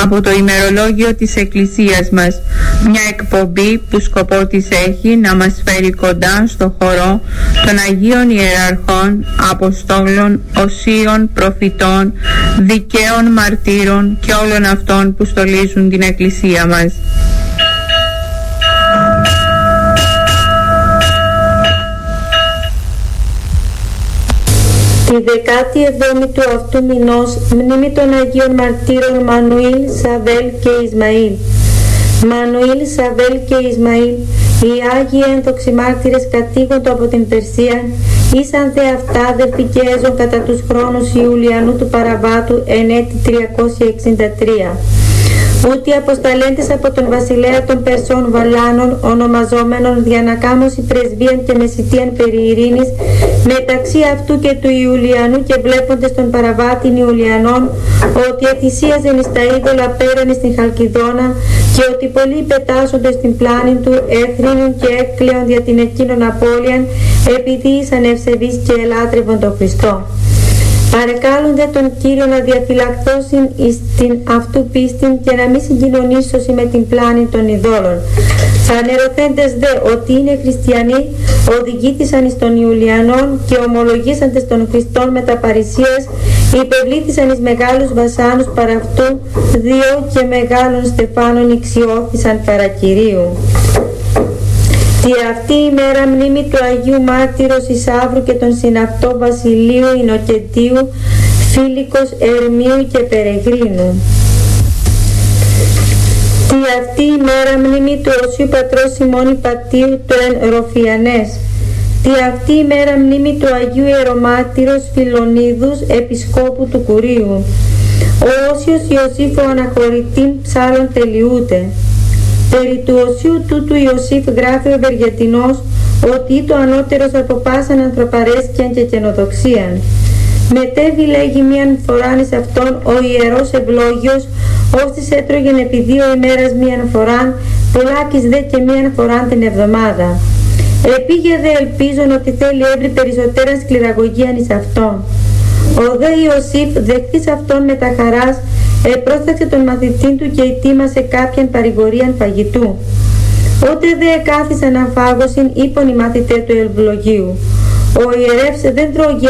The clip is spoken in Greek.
από το ημερολόγιο της Εκκλησίας μας, μια εκπομπή που σκοπό της έχει να μας φέρει κοντά στο χορό των Αγίων Ιεραρχών, Αποστόλων, Οσίων, Προφητών, Δικαίων Μαρτύρων και όλων αυτών που στολίζουν την Εκκλησία μας. Τη 17η του αυτού μηνός, μνήμη των Αγίων Μαρτύρων Μανουήλ, Σαβέλ και Ισμαήλ. Μανουήλ, Σαβέλ και Ισμαήλ, οι Άγιοι ένδοξοι μάρτυρες κατήγοντο από την Περσία, ήσαν τε αυτά αδελφοί και έζων κατά τους χρόνους Ιουλιανού του Παραβάτου εν έτη 363. Ούτι αποσταλέντες από τον βασιλέα των Περσών Βαλάνων, ονομαζόμενων διανακάμωση πρεσβείαν και μεσητείαν περί ειρήνης, μεταξύ αυτού και του Ιουλιανού και βλέποντες τον Παραβάτην Ιουλιανών, ότι ετησίαζεν εις τα είδωλα πέραν στην Χαλκιδόνα και ότι πολλοί πετάσσοντες στην πλάνη του έθρινουν και έκλαιον δια την εκείνον απώλειαν, επειδή ήσαν ευσεβείς και ελάτρευον τον Χριστό. Παρεκάλονται τον Κύριο να διαφυλαχθώσιν εις την αυτού πίστην και να μη συγκοινωνήσωσι με την πλάνη των ειδόλων. Φανερωθέντες δε ότι είναι χριστιανοί, οδηγήθησαν εις των Ιουλιανών και ομολογήσαντες των Χριστών με τα παρησίας, υπευλήθησαν εις μεγάλους βασάνους παρά αυτού, δύο και μεγάλων στεφάνων ηξιώθησαν παρά Κυρίου. Τη αυτή η μέρα μνήμη του Αγίου Μάρτυρος Ισαύρου και των συναυτό Βασιλείου Ινοκεντίου, Φίλικος Ερμίου και Περεγρίνου. Τη αυτή η μέρα μνήμη του Οσίου Πατρός Σιμώνη Πατίου του εν Ροφιανές. Τη αυτή η μέρα μνήμη του Αγίου Ιερομάρτυρος Φιλονίδους Επισκόπου του Κουρίου. Ο Όσιος Ιωσήφ ο αναχωρητήν ψάλλον τελειούται. Περί του Οσίου τούτου Ιωσήφ γράφει ο Ευεργετινός ότι το ανώτερος από πάσαν ανθρωπαρέσκειαν και καινοδοξίαν. Μετέβη λέγει μίαν φοράν εις αυτόν ο ιερός ευλόγιος, ώστις έτρωγεν επί 2 ημέρας μίαν φοράν, πολλάκις δε και μίαν φοράν την εβδομάδα. Επήγε δε ελπίζον ότι θέλει έβρι περισσότεραν σκληραγωγίαν εις αυτόν. Ο δε Ιωσήφ δεχθείς αυτόν με τα χαράς, επρόσταξε τον μαθητήν του και ετοίμασε κάποιαν παρηγορίαν φαγητού. Ότε δε εκάθισαν αφάγωσιν, είπον οι μαθητέ του ευλογίου. Ο ιερεύς δεν τρώγει